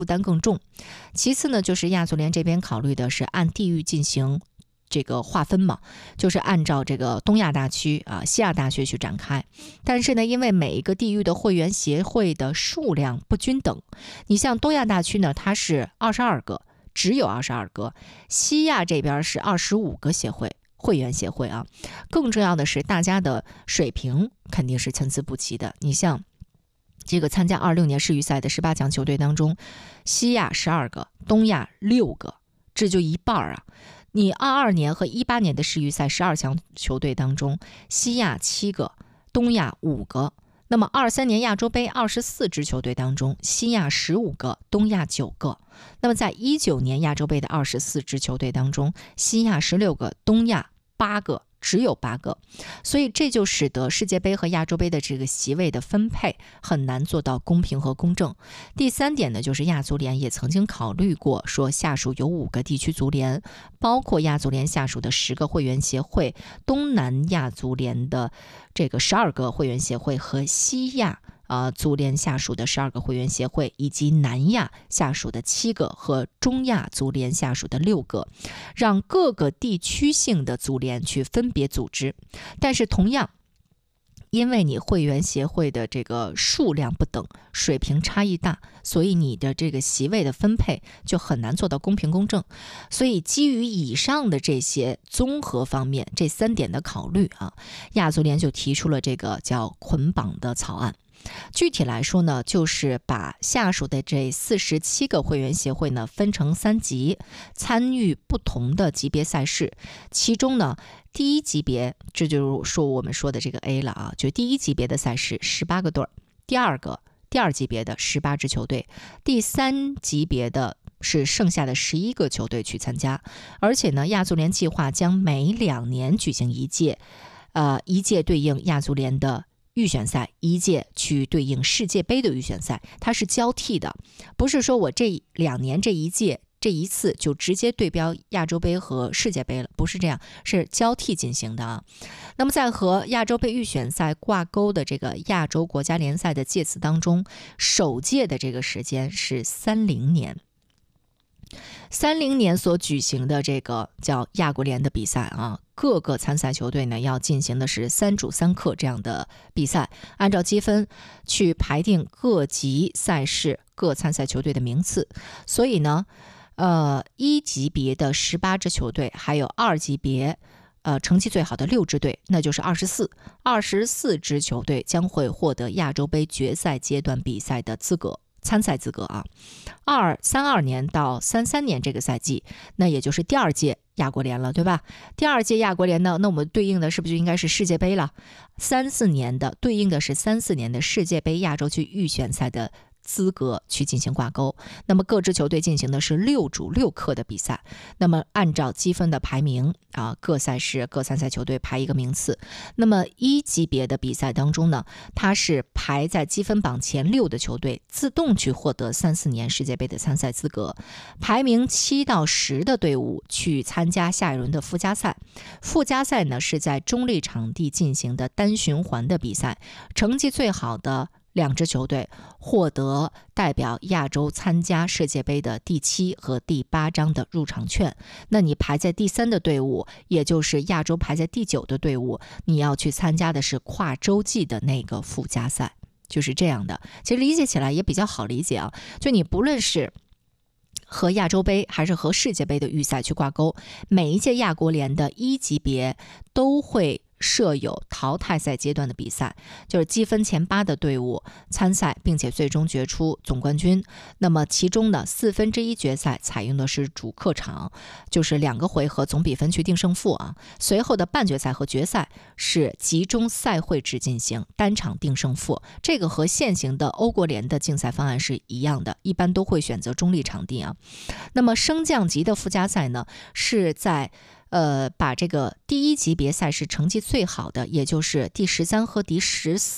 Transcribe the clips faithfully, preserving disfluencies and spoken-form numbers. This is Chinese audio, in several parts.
负担更重。其次呢，就是亚足联这边考虑的是按地域进行这个划分嘛，就是按照这个东亚大区啊、西亚大区去展开。但是呢，因为每一个地域的会员协会的数量不均等，你像东亚大区呢，它是二十二个，只有二十二个；西亚这边是二十五个协会。会员协会啊，更重要的是大家的水平肯定是参差不齐的。你像这个参加二六年世预赛的十八强球队当中，西亚十二个，东亚六个，这就一半啊。你二二年和一八年的世预赛十二强球队当中，西亚七个，东亚五个。那么二三年亚洲杯二十四支球队当中，西亚十五个，东亚九个。那么在一九年亚洲杯的二十四支球队当中，西亚十六个，东亚八个，只有八个。所以这就使得世界杯和亚洲杯的这个席位的分配很难做到公平和公正。第三点呢，就是亚足联也曾经考虑过，说下属有五个地区足联，包括亚足联下属的十个会员协会，东南亚足联的这个十二个会员协会和西亚呃，足联下属的十二个会员协会，以及南亚下属的七个和中亚足联下属的六个，让各个地区性的足联去分别组织。但是同样，因为你会员协会的这个数量不等，水平差异大，所以你的这个席位的分配就很难做到公平公正。所以基于以上的这些综合方面，这三点的考虑啊，亚足联就提出了这个叫捆绑的草案。具体来说呢，就是把下属的这四十七个会员协会呢分成三级，参与不同的级别赛事。其中呢，第一级别，这就是说我们说的这个 A 了啊，就第一级别的赛事十八个队，第二个第二级别的十八支球队，第三级别的是剩下的十一个球队去参加。而且呢，亚足联计划将每两年举行一届，呃，一届对应亚足联的预选赛，一届去对应世界杯的预选赛，它是交替的，不是说我这两年这一届这一次就直接对标亚洲杯和世界杯了，不是这样，是交替进行的啊。那么在和亚洲杯预选赛挂钩的这个亚洲国家联赛的届次当中，首届的这个时间是三零年。三零年所举行的这个叫亚国联的比赛啊，各个参赛球队呢要进行的是三主三客这样的比赛，按照积分去排定各级赛事各参赛球队的名次。所以呢，呃，一级别的十八支球队，还有二级别呃成绩最好的六支队，那就是二十四，二十四支球队将会获得亚洲杯决赛阶段比赛的资格。参赛资格啊，二三二年到三三年这个赛季，那也就是第二届亚国联了，对吧？第二届亚国联呢，那我们对应的是不是就应该是世界杯了？三四年的对应的是三四年的世界杯亚洲区预选赛的资格去进行挂钩。那么各支球队进行的是六主六客的比赛，那么按照积分的排名啊，各赛事各参赛球队排一个名次。那么一级别的比赛当中呢，它是排在积分榜前六的球队自动去获得三四年世界杯的参赛资格，排名七到十的队伍去参加下一轮的附加赛。附加赛呢是在中立场地进行的单循环的比赛，成绩最好的两支球队获得代表亚洲参加世界杯的第七和第八张的入场券。那你排在第三的队伍，也就是亚洲排在第九的队伍，你要去参加的是跨洲际的那个附加赛，就是这样的。其实理解起来也比较好理解啊，就你不论是和亚洲杯还是和世界杯的预赛去挂钩，每一届亚国联的一级别都会设有淘汰赛阶段的比赛，就是积分前八的队伍参赛，并且最终决出总冠军。那么其中呢，四分之一决赛采用的是主客场，就是两个回合总比分去定胜负啊。随后的半决赛和决赛是集中赛会制进行，单场定胜负。这个和现行的欧国联的竞赛方案是一样的，一般都会选择中立场地啊。那么升降级的附加赛呢，是在呃，把这个第一级别赛事成绩最好的，也就是第十三和第十四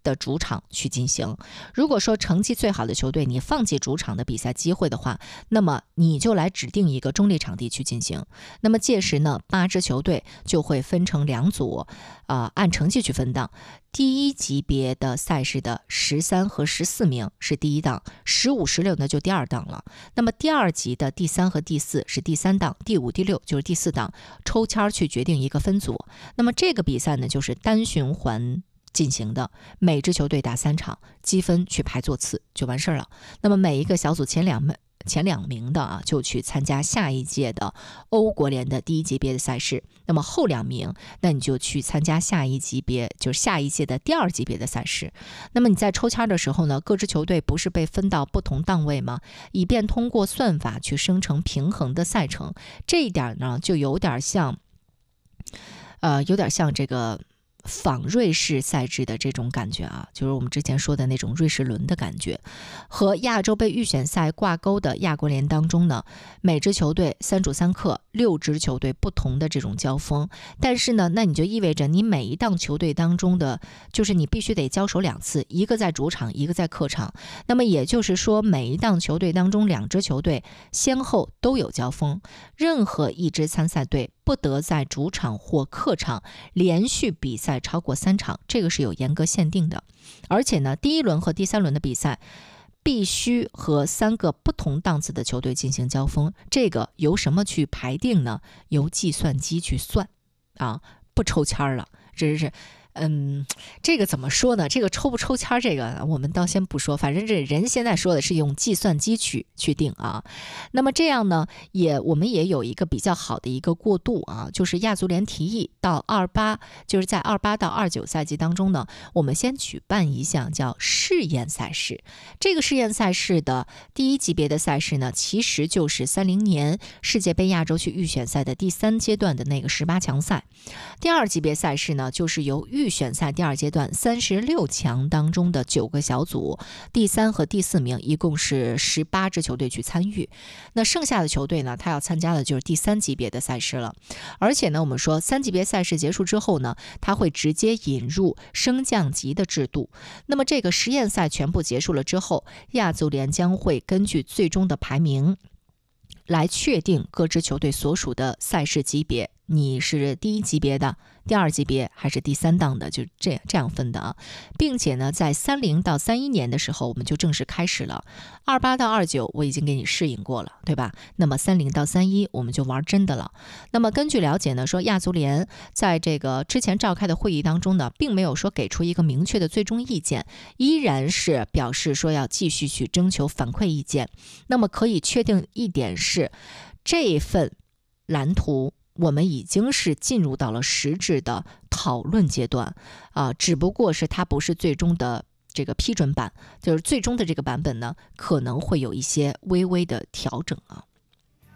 的主场去进行。如果说成绩最好的球队你放弃主场的比赛机会的话，那么你就来指定一个中立场地去进行。那么届时呢，八支球队就会分成两组，呃，按成绩去分档。第一级别的赛事的十三和十四名是第一档，十五、十六呢就第二档了。那么第二级的第三和第四是第三档，第五、第六就是第四档，抽签去决定一个分组。那么这个比赛呢，就是单循环进行的，每支球队打三场，积分去排座次就完事儿了。那么每一个小组前两名前两名的啊，就去参加下一届的欧国联的第一级别的赛事。那么后两名，那你就去参加下一级别，就是下一届的第二级别的赛事。那么你在抽签的时候呢，各支球队不是被分到不同档位吗？以便通过算法去生成平衡的赛程。这一点呢，就有点像，呃，有点像这个。仿瑞士赛制的这种感觉啊，就是我们之前说的那种瑞士轮的感觉。和亚洲杯预选赛挂钩的亚国联当中呢，每支球队三主三客，六支球队不同的这种交锋。但是呢，那你就意味着你每一档球队当中的，就是你必须得交手两次，一个在主场，一个在客场。那么也就是说，每一档球队当中，两支球队先后都有交锋。任何一支参赛队不得在主场或客场连续比赛超过三场，这个是有严格限定的。而且呢，第一轮和第三轮的比赛必须和三个不同档次的球队进行交锋。这个由什么去排定呢？由计算机去算啊，不抽签了，这是。嗯，这个怎么说呢？这个抽不抽签这个我们倒先不说，反正这人现在说的是用计算机去去定啊。那么这样呢，也我们也有一个比较好的一个过渡啊，就是亚足联提议到二八，就是在二八到二九赛季当中呢，我们先举办一项叫试验赛事。这个试验赛事的第一级别的赛事呢，其实就是三零年世界杯亚洲区预选赛的第三阶段的那个十八强赛。第二级别赛事呢，就是由预选赛第二阶段三十六强当中的九个小组，第三和第四名一共是十八支球队去参与。那剩下的球队呢，他要参加的就是第三级别的赛事了。而且呢，我们说三级别赛事结束之后呢，他会直接引入升降级的制度。那么这个实验赛全部结束了之后，亚足联将会根据最终的排名来确定各支球队所属的赛事级别，你是第一级别的、第二级别还是第三档的，就这样这样分的啊。并且呢，在三零到三一年的时候，我们就正式开始了。二八到二九我已经给你适应过了，对吧？那么三零到三一我们就玩真的了。那么根据了解呢，说亚足联在这个之前召开的会议当中呢，并没有说给出一个明确的最终意见，依然是表示说要继续去征求反馈意见。那么可以确定一点是，这份蓝图我们已经是进入到了实质的讨论阶段啊、呃，只不过是它不是最终的这个批准版，就是最终的这个版本呢，可能会有一些微微的调整啊。